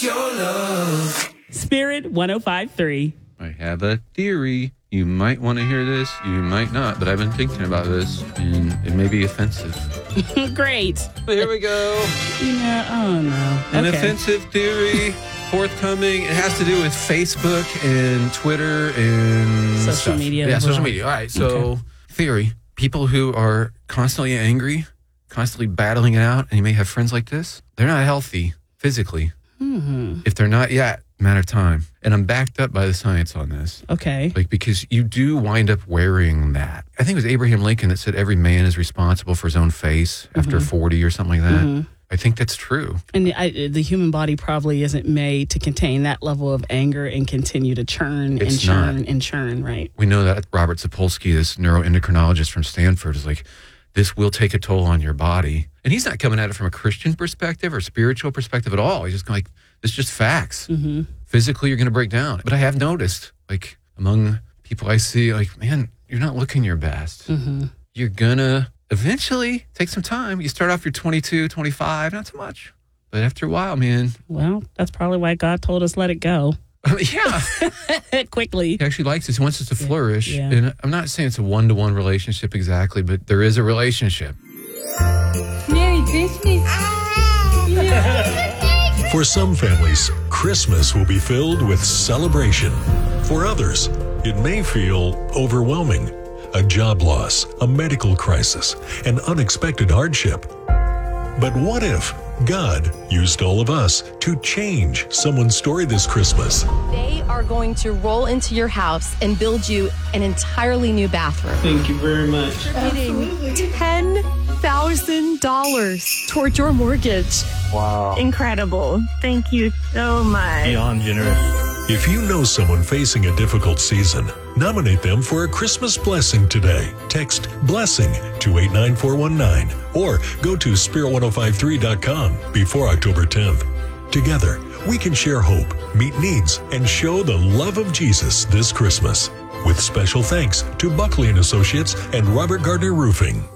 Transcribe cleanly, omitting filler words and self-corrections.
It's your love. Spirit 105.3. I have a theory. You might want to hear this, you might not, but I've been thinking about this, and it may be offensive. Great. But here we go. Oh no. An Okay. offensive theory forthcoming. It has to do with Facebook and Twitter and Social stuff. media Yeah, social overall. media. All right, so theory. People who are constantly angry, constantly battling it out, and you may have friends like this, they're not healthy physically. Mm-hmm. If they're not yet, matter of time. And I'm backed up by the science on this. Okay. Like, because you do wind up wearing that. I think it was Abraham Lincoln that said every man is responsible for his own face after 40 or something like that. I think that's true. And the human body probably isn't made to contain that level of anger and continue to churn and It's churn not. and churn, right? We know that Robert Sapolsky, this neuroendocrinologist from Stanford, is like, this will take a toll on your body. And he's not coming at it from a Christian perspective or spiritual perspective at all. He's just like, it's just facts. Mm-hmm. Physically, you're going to break down. But I have noticed, like, among people I see, like, man, you're not looking your best. Mm-hmm. You're going to eventually take some time. You start off, you're 22, 25, not so much. But after a while, man. Well, that's probably why God told us let it go. Yeah. Quickly. He actually likes us. He wants us to flourish. Yeah. And I'm not saying it's a one-to-one relationship exactly, but there is a relationship. Merry Christmas. For some families, Christmas will be filled with celebration. For others, it may feel overwhelming. A job loss, a medical crisis, an unexpected hardship. But what if God used all of us to change someone's story this Christmas? They are going to roll into your house and build you an entirely new bathroom. Thank you very much. Getting $10,000 towards your mortgage. Wow. Incredible. Thank you so much. Beyond generous. If you know someone facing a difficult season, nominate them for a Christmas blessing today. Text BLESSING to 89419 or go to spirit1053.com before October 10th. Together, we can share hope, meet needs, and show the love of Jesus this Christmas. With special thanks to Buckley & Associates and Robert Gardner Roofing.